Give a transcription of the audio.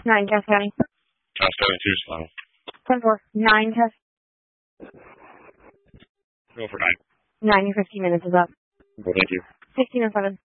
9, Cass County. Cass County 2's final. 10-4. 9, Cass. Go for 9. 9, your 15 minutes is up. Well, thank you. 16-7.